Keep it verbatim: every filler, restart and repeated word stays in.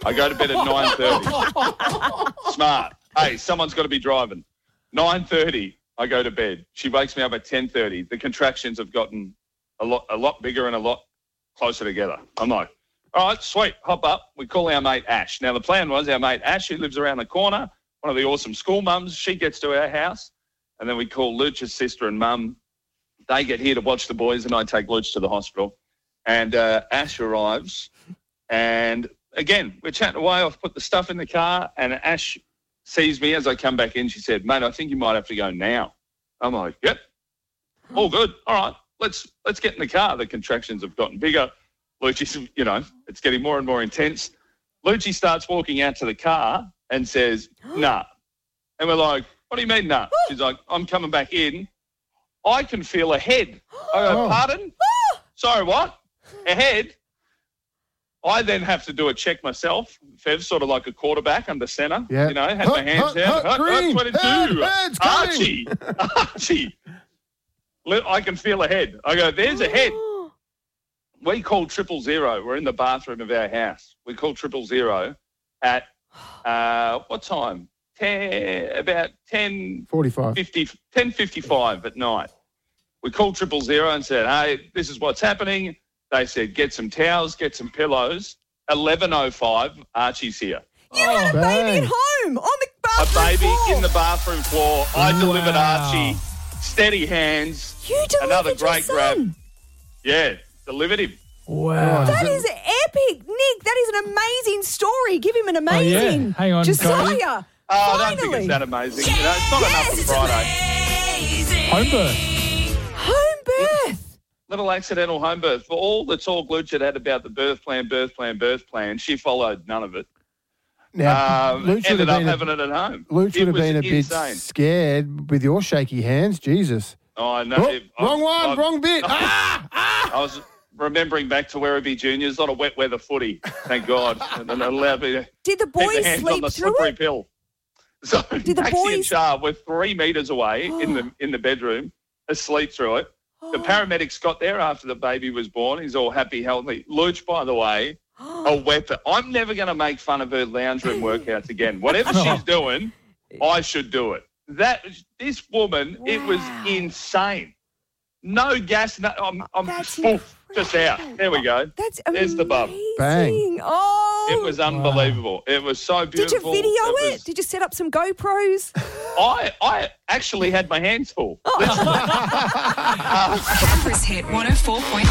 I go to bed at nine thirty. Smart. Hey, someone's got to be driving. nine thirty, I go to bed. She wakes me up at ten thirty. The contractions have gotten a lot, a lot bigger and a lot closer together. I'm like, all right, sweet, hop up. We call our mate Ash. Now, the plan was our mate Ash, who lives around the corner, one of the awesome school mums, she gets to our house, and then we call Luch's sister and mum. They get here to watch the boys, and I take Luch to the hospital. And uh, Ash arrives, and again, we're chatting away. I've put the stuff in the car, and Ash sees me as I come back in. She said, mate, I think you might have to go now. I'm like, yep, all good. All right, let's let's get in the car. The contractions have gotten bigger. Lucci, you know, it's getting more and more intense. Lucci starts walking out to the car and says, nah. And we're like, what do you mean, nah? She's like, I'm coming back in. I can feel a head. I go, pardon? Sorry, what? A head? I then have to do a check myself. Fev, sort of like a quarterback under centre. Yeah. You know, had Hut, my hands hut, down. hut, Hut, hut, green. twenty-two. Head, head's Archie. Archie. Li- I can feel a head. I go, there's a head. We call triple zero. We're in the bathroom of our house. We call triple zero at, uh, what time? ten, about ten forty-five. fifty, ten fifty-five at night. We called triple zero and said, hey, this is what's happening. They said, get some towels, get some pillows. eleven oh five, Archie's here. You had a bang. baby at home on the A bathroom baby floor. in the bathroom floor. I Wow. delivered Archie. Steady hands. You delivered Another your great son. grab. Yeah, delivered him. Wow. That is epic, Nick. That is an amazing story. Give him an amazing. Oh, yeah. Hang on, Josiah. Cody. Oh, I don't think Finally. it's that amazing. You know, it's not enough for Friday. Home birth. Home birth. Little accidental home birth. For all the talk Luch had had about the birth plan, birth plan, birth plan, she followed none of it. Now, Um, Luch would ended have up been a, having it at home. Luch It would have was been a bit insane. scared with your shaky hands. Jesus. Oh, I know. Oh, It- I- wrong one, I- wrong bit. Ah, ah. I was remembering back to Werribee Juniors, not a wet weather footy, thank God. And it allowed me to Did the keep boys the hands on sleep the through slippery it? pill. So Did the Maxie and boys- Char were three metres away in the in the bedroom, asleep through it. The paramedics got there after the baby was born. He's all happy, healthy. Luch, by the way, a weapon. I'm never going to make fun of her lounge room workouts again. Whatever she's doing, I should do it. That this woman, it was Wow. insane. No gas. No, I'm, I'm That's poof, just out. There we go. That's There's amazing. the bub. Bang. Oh. It was unbelievable. It was so Did you beautiful. video it? was- Did you set up some GoPros? I I actually had my hands full. Canberra's hit one oh four point